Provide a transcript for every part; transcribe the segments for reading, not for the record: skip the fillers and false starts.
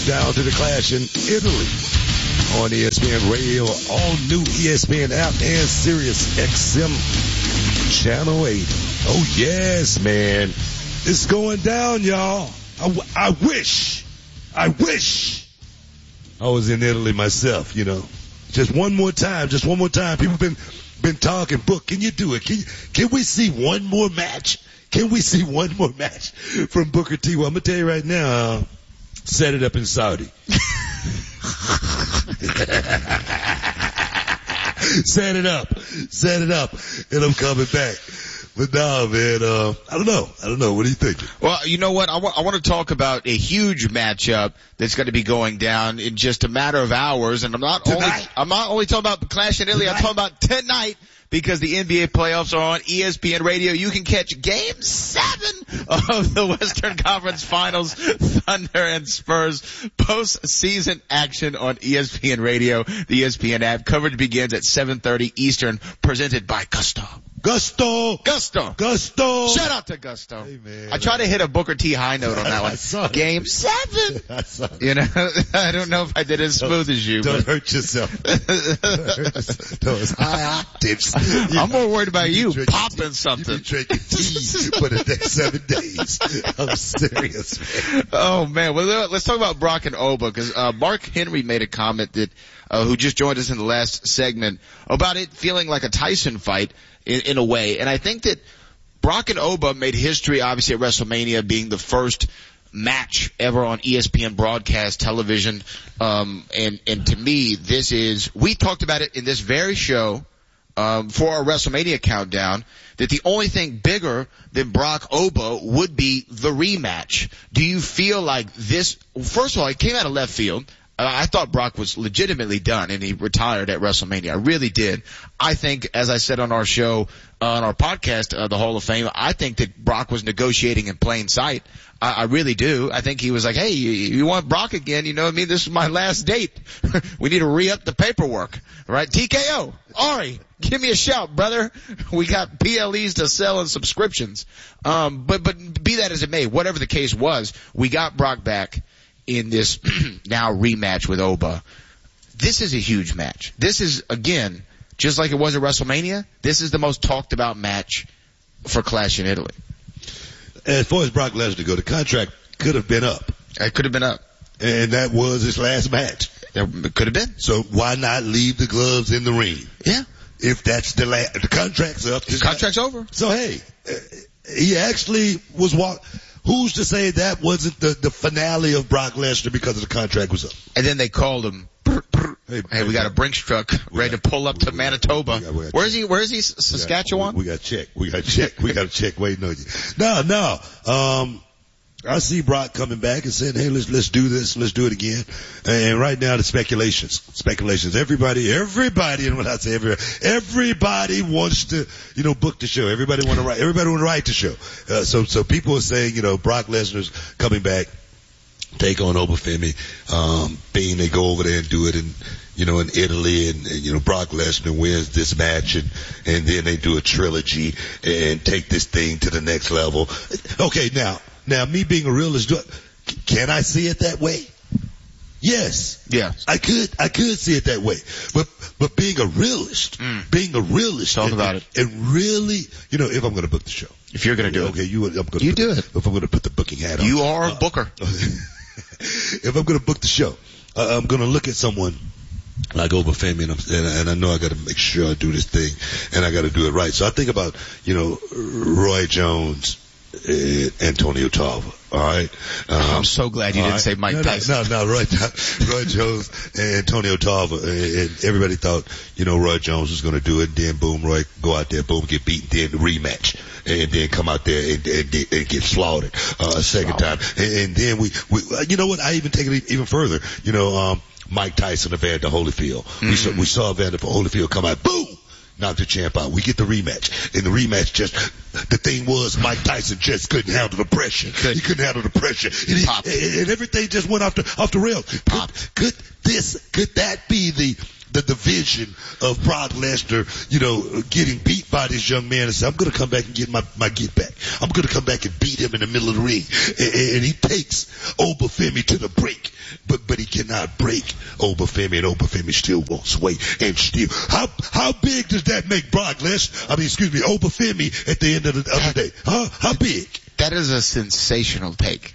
countdown to the Clash in Italy on ESPN Radio, all new ESPN app, and Sirius XM Channel 8. Oh, yes, man. It's going down, y'all. I wish I was in Italy myself, you know. Just one more time. People been talking, Book, can you do it? Can we see one more match? Can we see one more match from Booker T? Well, I'm going to tell you right now, set it up in Saudi. Set it up, and I'm coming back. But no, man, I don't know. What do you think? Well, you know what? I want to talk about a huge matchup that's going to be going down in just a matter of hours. And I'm not only talking about the Clash in Italy. I'm talking about tonight, because the NBA playoffs are on ESPN Radio. You can catch Game 7 of the Western Conference Finals, Thunder and Spurs postseason action on ESPN Radio, the ESPN app. Coverage begins at 7:30 Eastern, presented by Gusto. Shout out to Gusto. Hey, man. I try to hit a Booker T high note on that one. Game 7. You know, I don't know if I did as smooth as you. Don't hurt yourself. Those high octaves. I'm more worried about you popping something. You've been drinking tea for the next 7 days. I'm serious, man. Oh, man. Well, let's talk about Brock and Oba, because Mark Henry made a comment that who just joined us in the last segment about it feeling like a Tyson fight in a way. And I think that Brock and Oba made history, obviously, at WrestleMania, being the first match ever on ESPN broadcast television. And to me, we talked about it in this very show, for our WrestleMania countdown, that the only thing bigger than Brock Oba would be the rematch. Do you feel like this, first of all, it came out of left field. I thought Brock was legitimately done, and he retired at WrestleMania. I really did. I think, as I said on our show, on our podcast, the Hall of Fame, I think that Brock was negotiating in plain sight. I really do. I think he was like, hey, you want Brock again? You know what I mean? This is my last date. We need to re-up the paperwork, right? TKO. Ari, give me a shout, brother. We got PLEs to sell and subscriptions. But be that as it may, whatever the case was, we got Brock back in this now rematch with Oba. This is a huge match. This is, again, just like it was at WrestleMania, this is the most talked about match for Clash in Italy. As far as Brock Lesnar go, the contract could have been up. It could have been up. And that was his last match. It could have been. So why not leave the gloves in the ring? Yeah. If that's the contract's up. The contract's over. So hey, he actually was who's to say that wasn't the finale of Brock Lesnar because the contract was up? And then they called him. Hey, we got a Brinks truck ready to pull up to Manitoba. Where is he? Saskatchewan? We got a check waiting on you. No. I see Brock coming back and saying, hey, let's do this. Let's do it again. And right now the speculations. Everybody, and when I say everybody wants to, book the show. Everybody want to write the show. So people are saying, Brock Lesnar's coming back, take on Obafemi, being they go over there and do it in Italy, and Brock Lesnar wins this match, and then they do a trilogy and take this thing to the next level. Okay, now me being a realist, can I see it that way? Yes. Yeah. I could see it that way. But being a realist, talk about it. And really, if I'm going to book the show. If you're going to do it. Okay, you do it. If I'm going to put the booking hat on. You are a booker. If I'm going to book the show, I'm going to look at someone like Obafemi, and I know I got to make sure I do this thing, and I got to do it right. So I think about, Roy Jones, Antonio Tarver. All right. I'm so glad you didn't say Mike Tyson. No, Roy Jones and Antonio Tarver, and everybody thought, Roy Jones was going to do it. Then boom, Roy go out there, boom, get beaten, then the rematch, and then come out there and get slaughtered a second time. And then we, you know what? I even take it even further. Mike Tyson, Evander Holyfield. Mm-hmm. We saw Evander Holyfield come out, boom, knock the champ out. We get the rematch. And the rematch the thing was Mike Tyson just couldn't handle the pressure. He couldn't handle the pressure. And everything just went off the rails. Could that be the division of Brock Lesnar, getting beat by this young man and say, I'm going to come back and get my get back. I'm going to come back and beat him in the middle of the ring. And he takes Obafemi to the brink. But cannot break Obafemi, and Obafemi still won't sway. And still, how big does that make Brock Lesnar? Obafemi at the end of the day. Huh? How big? That is a sensational take.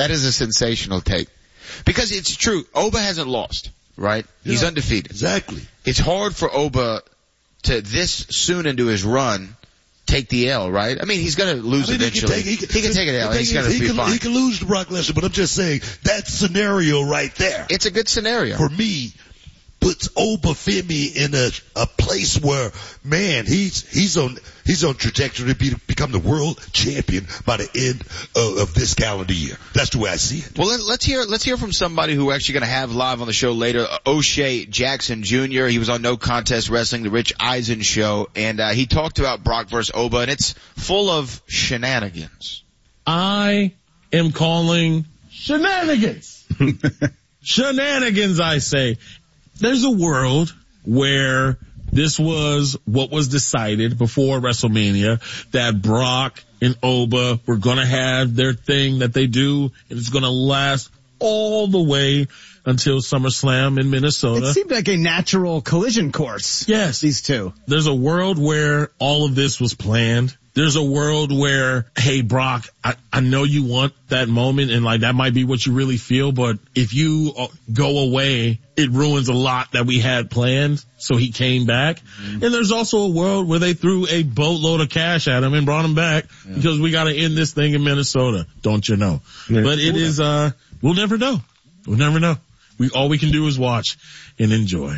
Because it's true. Oba hasn't lost, right? Yeah. He's undefeated. Exactly. It's hard for Oba to this soon into his run take the L, right? I mean, he's going to lose eventually. He can take an L. He's going to be fine. He can lose to Brock Lesnar, but I'm just saying that scenario right there. It's a good scenario. For me, puts Obafemi in a place where, man, he's on trajectory to become the world champion by the end of this calendar year. That's the way I see it. Well, let's hear from somebody who we're actually going to have live on the show later, O'Shea Jackson Jr. He was on No Contest Wrestling, the Rich Eisen show, and he talked about Brock versus Oba, and it's full of shenanigans. I am calling shenanigans. Shenanigans, I say. There's a world where this was what was decided before WrestleMania, that Brock and Oba were going to have their thing that they do, and it's going to last all the way until SummerSlam in Minnesota. It seemed like a natural collision course. Yes. These two. There's a world where all of this was planned. There's a world where, hey, Brock, I know you want that moment, and like that might be what you really feel, but if you go away, it ruins a lot that we had planned. So he came back. Mm-hmm. And there's also a world where they threw a boatload of cash at him and brought him back because we got to end this thing in Minnesota. Don't you know? But it is, we'll never know. We'll never know. All we can do is watch and enjoy.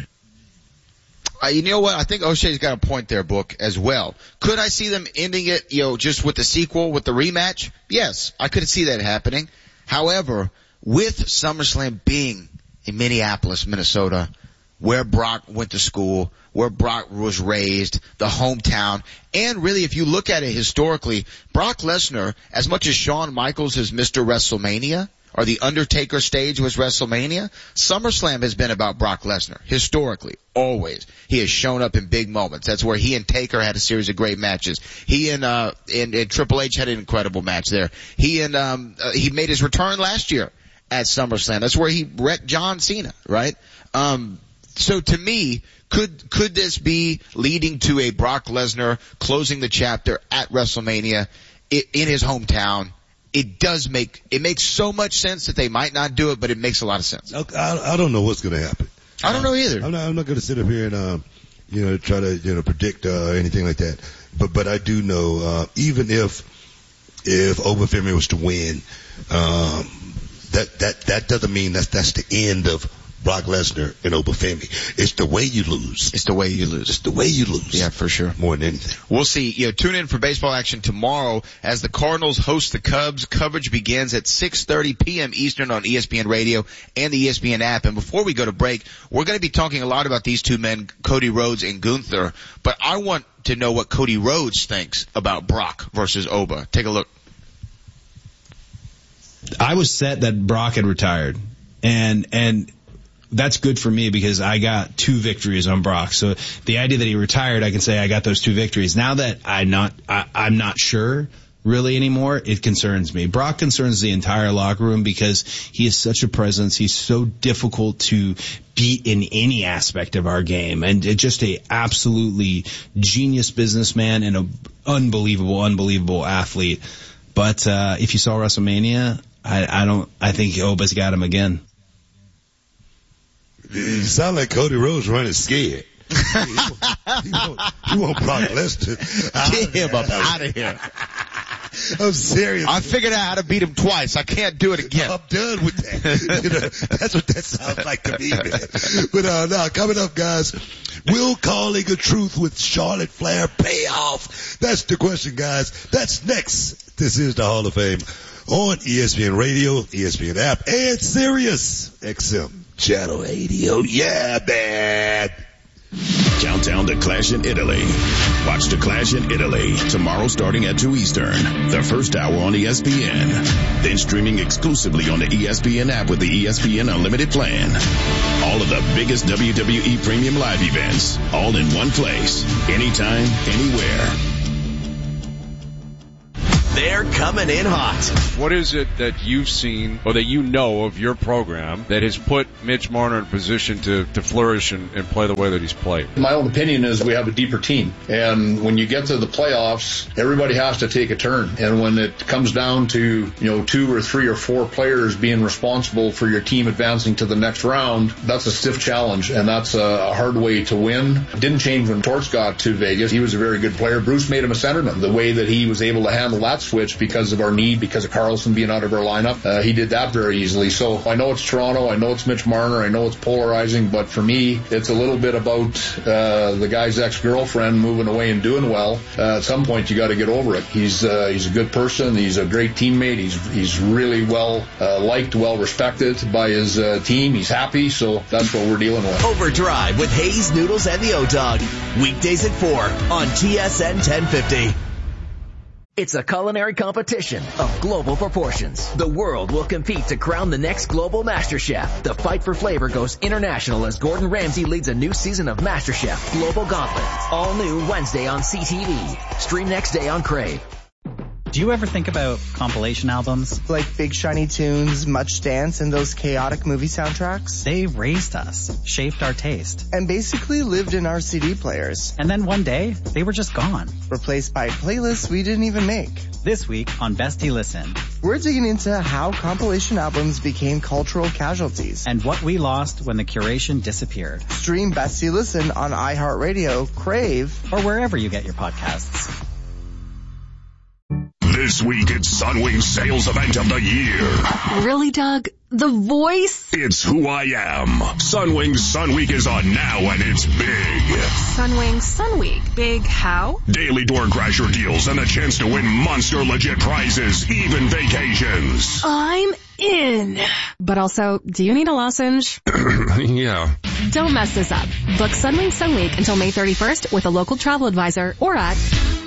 You know what? I think O'Shea's got a point there, Book, as well. Could I see them ending it, just with the sequel, with the rematch? Yes, I could see that happening. However, with SummerSlam being in Minneapolis, Minnesota, where Brock went to school, where Brock was raised, the hometown, and really, if you look at it historically, Brock Lesnar, as much as Shawn Michaels is Mr. WrestleMania, or the Undertaker stage was WrestleMania, SummerSlam has been about Brock Lesnar, historically, always. He has shown up in big moments. That's where he and Taker had a series of great matches. He and Triple H had an incredible match there. He made his return last year at SummerSlam. That's where he wrecked John Cena, right? So to me, could this be leading to a Brock Lesnar closing the chapter at WrestleMania in his hometown? It makes so much sense that they might not do it, but it makes a lot of sense. I don't know what's going to happen. I don't know either. I'm not going to sit up here and, try to, predict, anything like that. But I do know, even if Obafemi was to win, that doesn't mean that's the end of Brock Lesnar and Obafemi. It's the way you lose. It's the way you lose. Yeah, for sure. More than anything. We'll see. Tune in for baseball action tomorrow as the Cardinals host the Cubs. Coverage begins at 6:30 p.m. Eastern on ESPN Radio and the ESPN app. And before we go to break, we're going to be talking a lot about these two men, Cody Rhodes and Gunther. But I want to know what Cody Rhodes thinks about Brock versus Oba. Take a look. I was set that Brock had retired. And that's good for me because I got 2 victories on Brock. So the idea that he retired, I can say I got those 2 victories. Now that I'm not sure really anymore, it concerns me. Brock concerns the entire locker room because he is such a presence. He's so difficult to beat in any aspect of our game, and just a absolutely genius businessman and a unbelievable athlete. But if you saw WrestleMania, I think Oba's got him again. You sound like Cody Rhodes running scared. He won't Brock Lesnar. Get him up out of here. I'm serious. I figured out how to beat him twice. I can't do it again. I'm done with that. That's what that sounds like to me, man. But now coming up, guys, will calling a truth with Charlotte Flair pay off? That's the question, guys. That's next. This is the Hall of Fame on ESPN Radio, ESPN app, and Sirius XM Channel 80. Oh yeah, man. Countdown to Clash in Italy. Watch the Clash in Italy tomorrow starting at 2 Eastern. The first hour on ESPN. Then streaming exclusively on the ESPN app with the ESPN Unlimited plan. All of the biggest WWE Premium Live events. All in one place. Anytime, anywhere. They're coming in hot. What is it that you've seen or that you know of your program that has put Mitch Marner in position to flourish and play the way that he's played? My own opinion is we have a deeper team. And when you get to the playoffs, everybody has to take a turn. And when it comes down to, 2 or 3 or 4 players being responsible for your team advancing to the next round, that's a stiff challenge. And that's a hard way to win. It didn't change when Torts got to Vegas. He was a very good player. Bruce made him a centerman. The way that he was able to handle that switch because of our need, because of Carlson being out of our lineup, he did that very easily. So I know it's Toronto, I know it's Mitch Marner, I know it's polarizing, but for me, it's a little bit about the guy's ex-girlfriend moving away and doing well. At some point, you got to get over it. He's a good person. He's a great teammate. He's really well liked, well respected by his team. He's happy, so that's what we're dealing with. Overdrive with Hayes, Noodles, and the O-Dog. Weekdays at 4 on TSN 1050. It's a culinary competition of global proportions. The world will compete to crown the next global Master Chef. The fight for flavor goes international as Gordon Ramsay leads a new season of Master Chef Global Gauntlet. All new Wednesday on CTV. Stream next day on Crave. Do you ever think about compilation albums? Like Big Shiny Tunes, Much Dance, and those chaotic movie soundtracks? They raised us, shaped our taste. And basically lived in our CD players. And then one day, they were just gone. Replaced by playlists we didn't even make. This week on Bestie Listen, we're digging into how compilation albums became cultural casualties. And what we lost when the curation disappeared. Stream Bestie Listen on iHeartRadio, Crave, or wherever you get your podcasts. This week, it's Sunwing's sales event of the year. Really, Doug? The voice? It's who I am. Sunwing Sun Week is on now, and it's big. Sunwing Sun Week. Big how? Daily door crasher deals and a chance to win monster legit prizes, even vacations. I'm in. But also, do you need a lozenge? Yeah. Don't mess this up. Book Sunwing Sun Week until May 31st with a local travel advisor or at...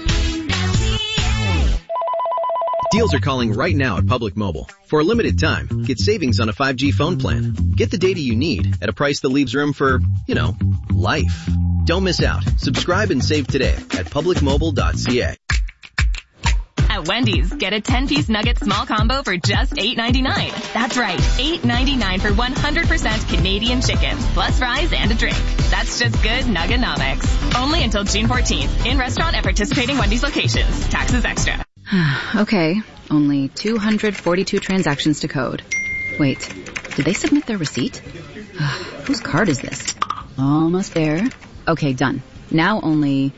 Deals are calling right now at Public Mobile. For a limited time, get savings on a 5G phone plan. Get the data you need at a price that leaves room for, life. Don't miss out. Subscribe and save today at publicmobile.ca. At Wendy's, get a 10-piece nugget small combo for just $8.99. That's right, $8.99 for 100% Canadian chicken, plus fries and a drink. That's just good Nuggenomics. Only until June 14th. In restaurant at participating Wendy's locations. Taxes extra. Okay, only 242 transactions to code. Wait, did they submit their receipt? Whose card is this? Almost there. Okay, done. Now only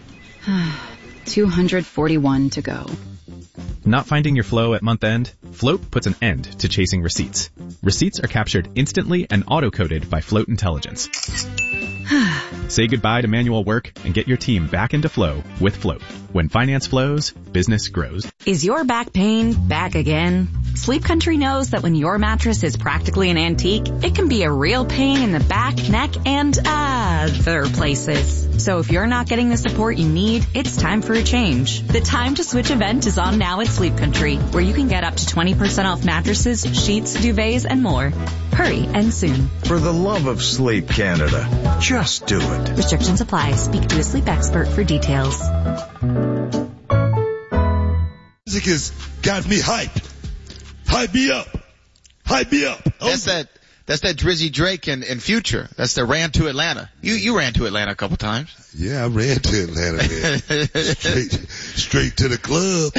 241 to go. Not finding your flow at month end? Float puts an end to chasing receipts. Receipts are captured instantly and auto-coded by Float Intelligence. Say goodbye to manual work and get your team back into flow with Float. When finance flows, business grows. Is your back pain back again? Sleep Country knows that when your mattress is practically an antique, it can be a real pain in the back, neck, and other places. So if you're not getting the support you need, it's time for a change. The Time to Switch event is on now at Sleep Country, where you can get up to 20% off mattresses, sheets, duvets, and more. Hurry and soon. For the love of sleep, Canada, just do it. Restrictions apply. Speak to a sleep expert for details. Music has got me hyped. Hype me up. Hype me up. That's that Drizzy Drake and Future. That's the Ran to Atlanta. You ran to Atlanta a couple times. Yeah, I ran to Atlanta, man. straight to the club.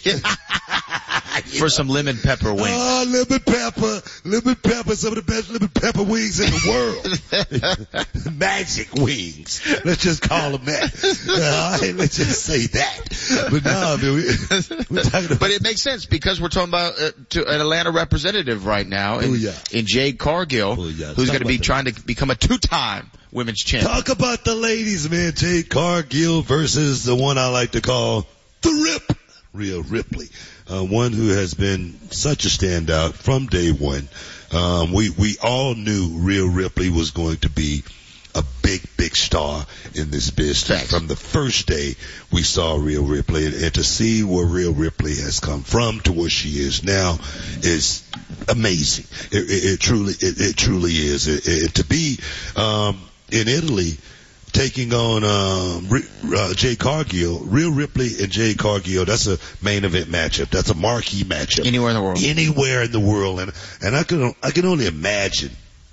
For some lemon pepper wings. Oh, lemon pepper, some of the best lemon pepper wings in the world. Magic wings. Let's just call them that. All right, let's just say that. But no, man, we're talking about. But it makes sense because we're talking about an Atlanta representative right now in Jade Cargill, who's going to be trying to become a 2-time women's champion. Talk about the ladies, man. Jade Cargill versus the one I like to call the Rip, Rhea Ripley. One who has been such a standout from day one. We all knew Rhea Ripley was going to be a big star in this business. From the first day we saw Rhea Ripley, and to see where Rhea Ripley has come from to where she is now is amazing. It truly is. To be in Italy taking on Jade Cargill. Rhea Ripley and Jade Cargill, that's a main event matchup. That's a marquee matchup. Anywhere in the world. Anywhere in the world. And I can only imagine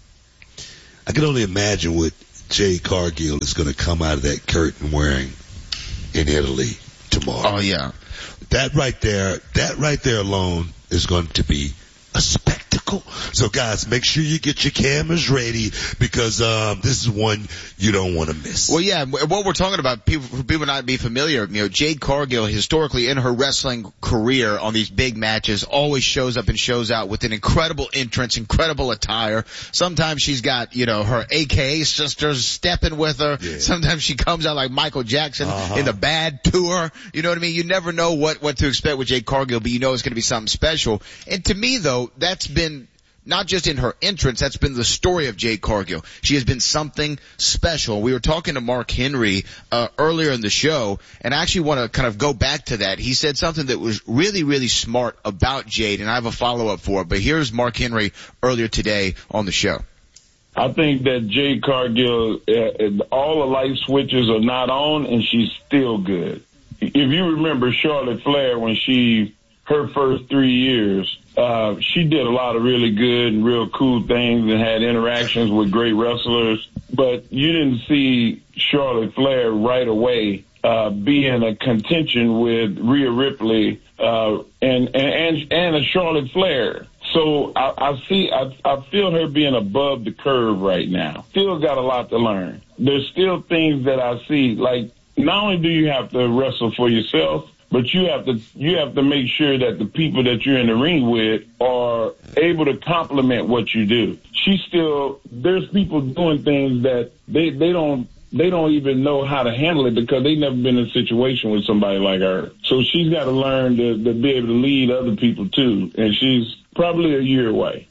what Jade Cargill is going to come out of that curtain wearing in Italy tomorrow. Oh, yeah. That right there alone is going to be a spectacle. So guys, make sure you get your cameras ready because this is one you don't want to miss. Well, yeah, what we're talking about, people not be familiar, Jade Cargill historically in her wrestling career on these big matches always shows up and shows out with an incredible entrance, incredible attire. Sometimes she's got, her AKA sisters stepping with her. Yeah. Sometimes she comes out like Michael Jackson in the Bad Tour. You know what I mean? You never know what to expect with Jade Cargill, but you know it's going to be something special. And to me though, that's been not just in her entrance, that's been the story of Jade Cargill. She has been something special. We were talking to Mark Henry earlier in the show, and I actually want to kind of go back to that. He said something that was really, really smart about Jade, and I have a follow-up for it. But here's Mark Henry earlier today on the show. I think that Jade Cargill, all the light switches are not on, and she's still good. If you remember Charlotte Flair when her first 3 years, she did a lot of really good and real cool things and had interactions with great wrestlers, but you didn't see Charlotte Flair right away be in a contention with Rhea Ripley and a Charlotte Flair. So I feel her being above the curve right now. Still got a lot to learn. There's still things that I see, like not only do you have to wrestle for yourself, but you have to make sure that the people that you're in the ring with are able to complement what you do. There's people doing things that they don't even know how to handle it because they've never been in a situation with somebody like her. So she's got to learn to be able to lead other people too. And she's probably a year away.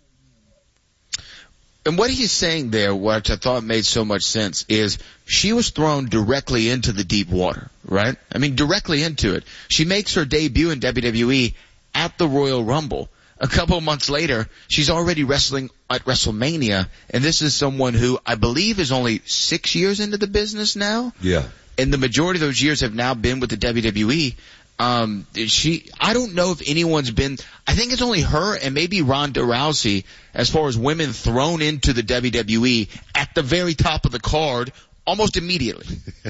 And what he's saying there, which I thought made so much sense, is she was thrown directly into the deep water, right? I mean, directly into it. She makes her debut in WWE at the Royal Rumble. A couple of months later, she's already wrestling at WrestleMania, and this is someone who I believe is only 6 years into the business now. Yeah. And the majority of those years have now been with the WWE. I don't know if anyone's been, I think it's only her and maybe Ronda Rousey as far as women thrown into the WWE at the very top of the card almost immediately.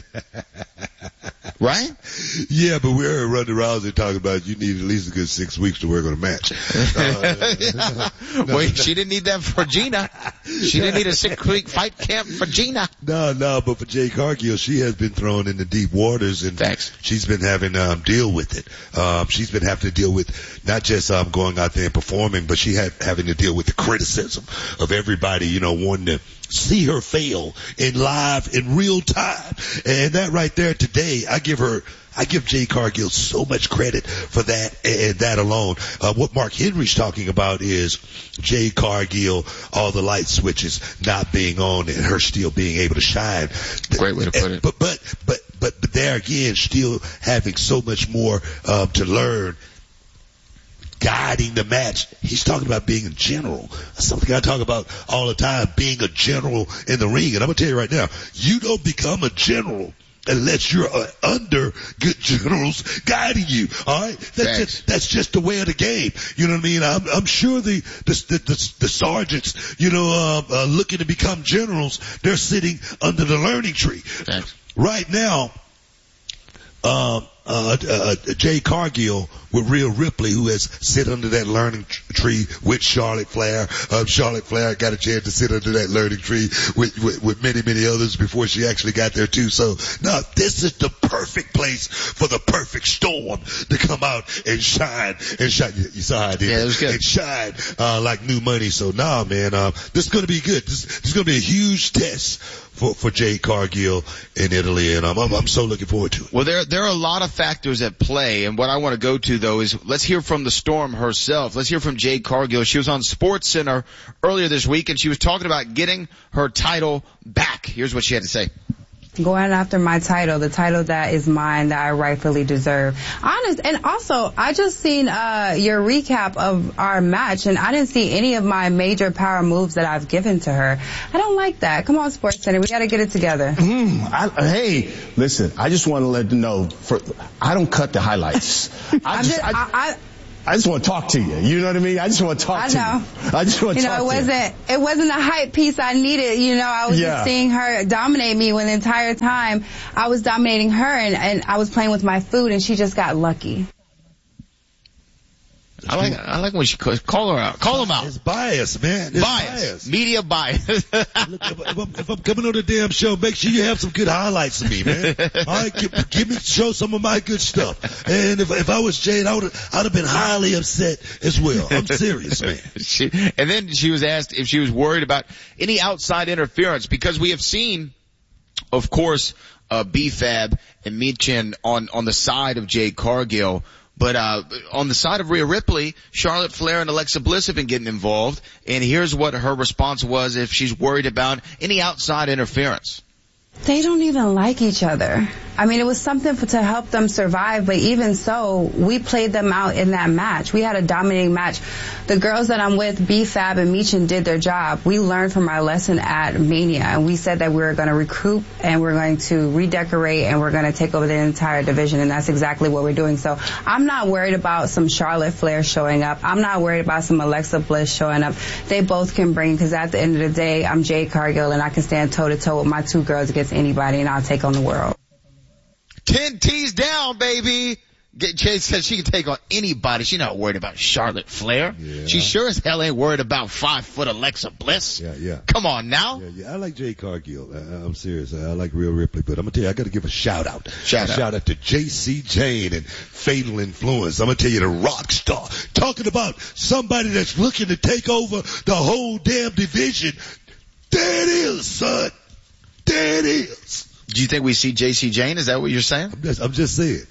Right? Yeah, but we heard Ronda Rousey talking about you need at least a good 6 weeks to work on a match. Well, she didn't need that for Gina. She didn't need a 6-week fight camp for Gina. No, but for Jade Cargill, she has been thrown into deep waters, and she's been having deal with it. She's been having to deal with not just going out there and performing, but she having to deal with the criticism of everybody, wanting to see her fail in real time. And that right there today, I give Jade Cargill so much credit for that and that alone. What Mark Henry's talking about is Jade Cargill, all the light switches not being on and her still being able to shine. Great way to put it. But there again, still having so much more to learn. Guiding the match. He's talking about being a general. That's something I talk about all the time, being a general in the ring. And I'm going to tell you right now, you don't become a general unless you're under good generals guiding you. All right? That's just the way of the game. You know what I mean? I'm sure the sergeants, looking to become generals, they're sitting under the learning tree. Thanks. Right now, Jade Cargill with Rhea Ripley, who has sit under that learning tree with Charlotte Flair. Charlotte Flair got a chance to sit under that learning tree with many, many others before she actually got there too. So now this is the perfect place for the perfect storm to come out and shine. You saw how I did. Yeah, it was good. And shine, like new money. So now, man, this is going to be good. This is going to be a huge test for Jade Cargill in Italy, and I'm so looking forward to it. Well, there are a lot of factors at play, and what I want to go to, though, is let's hear from the Storm herself. Let's hear from Jade Cargill. She was on SportsCenter earlier this week, and she was talking about getting her title back. Here's what she had to say. Going after my title, the title that is mine, that I rightfully deserve. And also, I just seen your recap of our match, and I didn't see any of my major power moves that I've given to her. I don't like that. Come on, SportsCenter, we got to get it together. Hey, listen, I just want to let you know, I don't cut the highlights. I just want to talk to you. You know what I mean? I just want to talk to you. I just want to talk to you. It wasn't a hype piece I needed. I was just seeing her dominate me when the entire time I was dominating her, and I was playing with my food, and she just got lucky. I like when she call her out. Call him out. It's bias, man. It's bias. Media bias. Look, if I'm coming on the damn show, make sure you have some good highlights of me, man. All right, show some of my good stuff. And if I was Jade, I'd have been highly upset as well. I'm serious, man. And then she was asked if she was worried about any outside interference, because we have seen, of course, B-Fab and Michin on the side of Jade Cargill. But on the side of Rhea Ripley, Charlotte Flair and Alexa Bliss have been getting involved, and here's what her response was if she's worried about any outside interference. They don't even like each other. I mean, it was something to help them survive, but even so, we played them out in that match. We had a dominating match. The girls that I'm with, B-Fab and Michin, did their job. We learned from our lesson at Mania, and we said that we were going to recruit, and we're going to redecorate, and we're going to take over the entire division, and that's exactly what we're doing. So I'm not worried about some Charlotte Flair showing up. I'm not worried about some Alexa Bliss showing up. They both can bring, because at the end of the day, I'm Jade Cargill, and I can stand toe-to-toe with my two girls against anybody, and I'll take on the world. 10 T's down, baby. Jade says she can take on anybody. She's not worried about Charlotte Flair. Yeah. She sure as hell ain't worried about 5-foot Alexa Bliss. Yeah. Come on now. Yeah. I like Jade Cargill. I'm serious. I like Rhea Ripley, but I'm gonna tell you, I gotta give a shout out. Shout out to JC Jane and Fatal Influence. I'm gonna tell you, the rock star. Talking about somebody that's looking to take over the whole damn division. There it is, son. There it is. Do you think we see JC Jane? Is that what you're saying? I'm just saying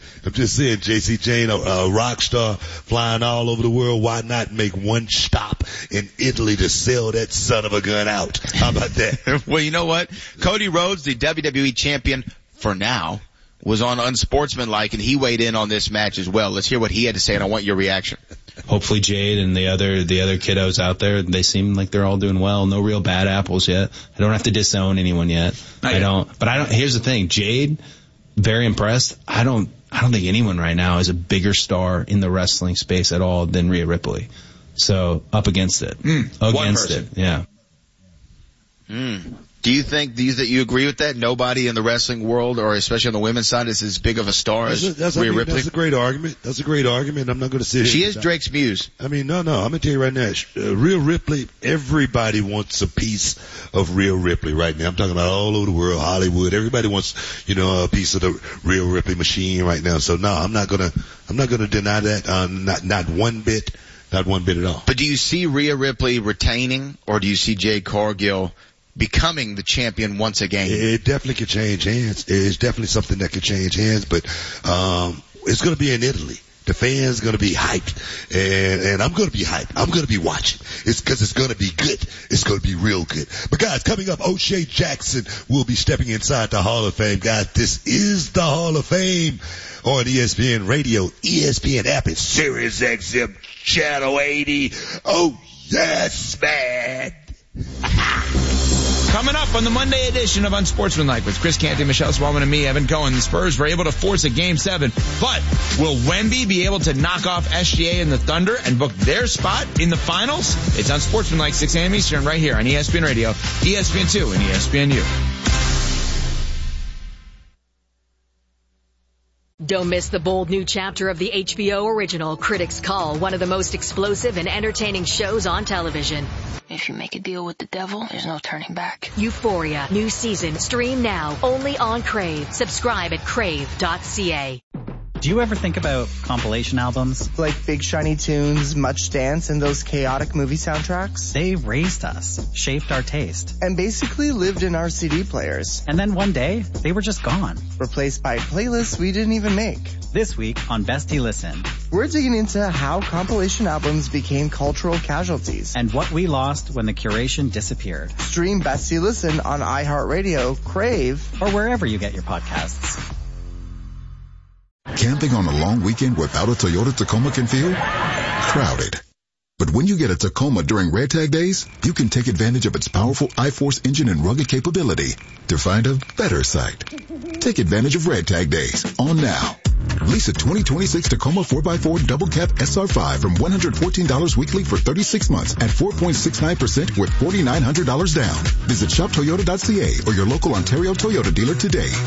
JC Jane, a rock star flying all over the world. Why not make one stop in Italy to sell that son of a gun out? How about that? Well, you know what? Cody Rhodes, the WWE champion for now, was on Unsportsmanlike, and he weighed in on this match as well. Let's hear what he had to say, and I want your reaction. Hopefully Jade and the other kiddos out there, they seem like they're all doing well. No real bad apples yet. I don't have to disown anyone yet. Here's the thing. Jade, very impressed. I don't think anyone right now is a bigger star in the wrestling space at all than Rhea Ripley. So up against it. Against it. Yeah. Do you think that you agree with that? Nobody in the wrestling world, or especially on the women's side, is as big of a star as Rhea Ripley? That's a great argument. I'm not going to sit here. She is Drake's muse. I mean, no. I'm going to tell you right now, Rhea Ripley, everybody wants a piece of Rhea Ripley right now. I'm talking about all over the world, Hollywood. Everybody wants, a piece of the Rhea Ripley machine right now. So no, I'm not going to deny that. Not one bit. Not one bit at all. But do you see Rhea Ripley retaining, or do you see Jade Cargill becoming the champion once again? It definitely could change hands. It's definitely something that could change hands, but it's going to be in Italy. The fans going to be hyped, and I'm going to be hyped. I'm going to be watching. It's because it's going to be good. It's going to be real good. But guys, coming up, O'Shea Jackson will be stepping inside the Hall of Fame. Guys, this is the Hall of Fame on ESPN Radio, ESPN app, and Sirius XM Channel 80. Oh, yes, man. Coming up on the Monday edition of Unsportsmanlike with Chris Canty, Michelle Smallman, and me, Evan Cohen. The Spurs were able to force a Game 7, but will Wemby be able to knock off SGA and the Thunder and book their spot in the finals? It's Unsportsmanlike, 6 a.m. Eastern, right here on ESPN Radio, ESPN2, and ESPNU. Don't miss the bold new chapter of the HBO original Critics Call, one of the most explosive and entertaining shows on television. If you make a deal with the devil, there's no turning back. Euphoria, new season, stream now, only on Crave. Subscribe at crave.ca. Do you ever think about compilation albums? Like Big Shiny Tunes, Much Dance, and those chaotic movie soundtracks? They raised us, shaped our taste. And basically lived in our CD players. And then one day, they were just gone. Replaced by playlists we didn't even make. This week on Bestie Listen, we're digging into how compilation albums became cultural casualties. And what we lost when the curation disappeared. Stream Bestie Listen on iHeartRadio, Crave, or wherever you get your podcasts. Camping on a long weekend without a Toyota Tacoma can feel crowded. But when you get a Tacoma during Red Tag Days, you can take advantage of its powerful I-Force engine and rugged capability to find a better site. Take advantage of Red Tag Days on now. Lease a 2026 Tacoma 4x4 Double Cab SR5 from $114 weekly for 36 months at 4.69% with $4,900 down. Visit shoptoyota.ca or your local Ontario Toyota dealer today.